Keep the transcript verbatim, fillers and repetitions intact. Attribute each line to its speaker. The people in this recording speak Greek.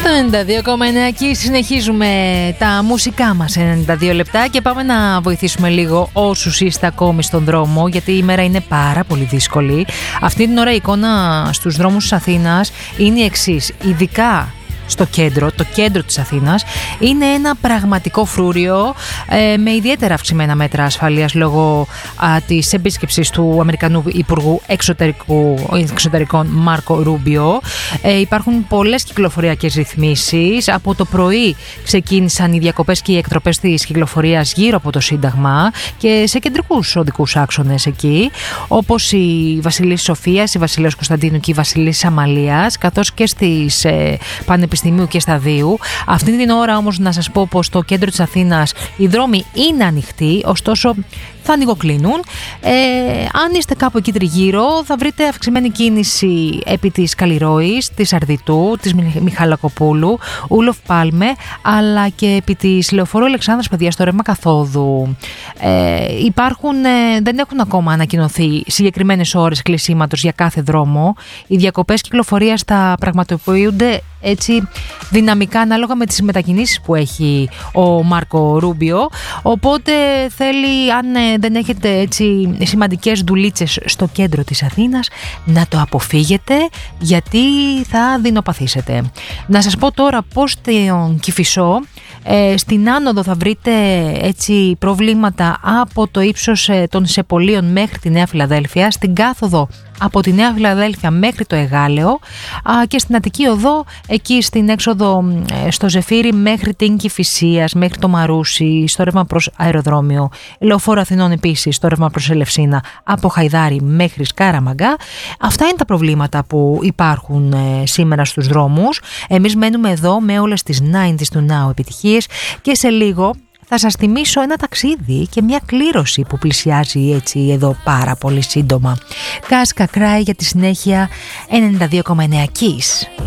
Speaker 1: ενενήντα δύο κόμμα εννέα και συνεχίζουμε τα μουσικά μας ενενήντα δύο λεπτά και πάμε να βοηθήσουμε λίγο όσους είστε ακόμη στον δρόμο, γιατί η μέρα είναι πάρα πολύ δύσκολη. Αυτή την ώρα η εικόνα στους δρόμους της Αθήνας είναι η εξής, ειδικά στο κέντρο, το κέντρο της Αθήνας είναι ένα πραγματικό φρούριο ε, με ιδιαίτερα αυξημένα μέτρα ασφαλείας λόγω α, της επίσκεψης του Αμερικανού Υπουργού Εξωτερικού, Εξωτερικών Μάρκο Ρούμπιο. Ε, υπάρχουν πολλές κυκλοφοριακές ρυθμίσεις. Από το πρωί ξεκίνησαν οι διακοπές και οι εκτροπές της κυκλοφορίας γύρω από το Σύνταγμα και σε κεντρικούς οδικούς άξονες εκεί, όπως η Βασιλής Σοφίας, η Βασιλέως Κωνσταντίνου και η Βασιλής Αμαλίας, καθώς και στις ε, Πανεπιστημίου και Σταδίου. Αυτή την ώρα όμως να σας πω πως στο κέντρο της Αθήνας οι δρόμοι είναι ανοιχτοί, ωστόσο θα ανοιγοκλίνουν. Ε, αν είστε κάπου εκεί τριγύρω θα βρείτε αυξημένη κίνηση επί της Καλλιρόης, της Αρδιτού, της Μιχαλακοπούλου, Ούλοφ Πάλμε, αλλά και επί της Λεωφορείου Αλεξάνδρας, παιδιά, στο ρεύμα καθόδου. Ε, υπάρχουν, ε, δεν έχουν ακόμα ανακοινωθεί συγκεκριμένες ώρες κλεισίματος για κάθε δρόμο. Οι διακοπές κυκλοφορίας θα πραγματοποιούνται έτσι δυναμικά ανάλογα με τις μετακινήσεις που έχει ο Μάρκο Ρούμπιο, οπότε θέλει, αν δεν έχετε έτσι σημαντικές δουλίτσες στο κέντρο της Αθήνας, να το αποφύγετε, γιατί θα δεινοπαθήσετε. Να σας πω τώρα πως τον Κηφισό, ε, στην άνοδο θα βρείτε έτσι προβλήματα από το ύψος ε, των Σεπολίων μέχρι τη Νέα Φιλαδέλφεια, στην κάθοδο από τη Νέα Φιλαδέλφεια μέχρι το Εγάλεο α, και στην Αττική Οδό, εκεί στην έξοδο ε, στο Ζεφύρι μέχρι την Κηφισίας, μέχρι το Μαρούσι, στο ρεύμα προς αεροδρόμιο. Λεωφόρο Αθηνών επίσης, στο ρεύμα προς Ελευσίνα, από Χαϊδάρι μέχρι Σκάραμαγκα. Αυτά είναι τα προβλήματα που υπάρχουν ε, σήμερα στους δρόμους. Εμείς μένουμε εδώ με όλες τις ενενήντα του Now επιτυχίες και σε λίγο θα σας θυμίσω ένα ταξίδι και μια κλήρωση που πλησιάζει έτσι εδώ πάρα πολύ σύντομα. Κάσκα Κράι για τη συνέχεια ενενήντα δύο κόμμα εννέα Kiss.